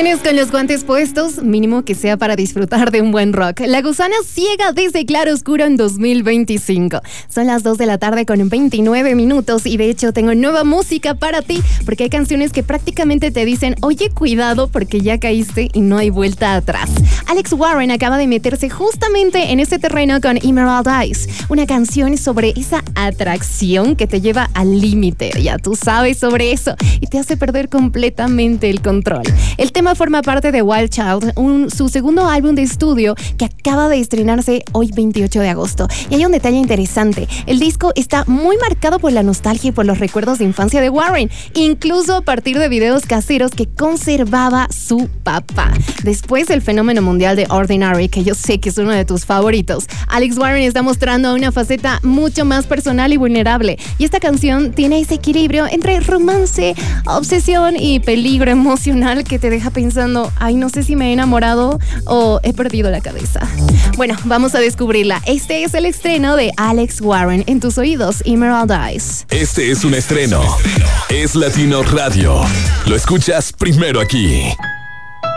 Lunes con los guantes puestos, mínimo que sea para disfrutar de un buen rock. La Gusana ciega desde claroscuro en 2025. Son las 2 de la tarde con 29 minutos y de hecho tengo nueva música para ti porque hay canciones que prácticamente te dicen, oye, cuidado porque ya caíste y no hay vuelta atrás. Alex Warren acaba de meterse justamente en ese terreno con Emerald Eyes, una canción sobre esa atracción que te lleva al límite. Ya tú sabes sobre eso y te hace perder completamente el control. El tema forma parte de Wild Child, su segundo álbum de estudio que acaba de estrenarse hoy 28 de agosto. Y hay un detalle interesante. El disco está muy marcado por la nostalgia y por los recuerdos de infancia de Warren, incluso a partir de videos caseros que conservaba su papá. Después del fenómeno mundial de Ordinary, que yo sé que es uno de tus favoritos, Alex Warren está mostrando una faceta mucho más personal y vulnerable. Y esta canción tiene ese equilibrio entre romance, obsesión y peligro emocional que te deja pensando, ay, no sé si me he enamorado o he perdido la cabeza. Bueno, vamos a descubrirla. Este es el estreno de Alex Warren en tus oídos, Emerald Eyes. Este es un estreno. Es Latino Radio. Lo escuchas primero aquí.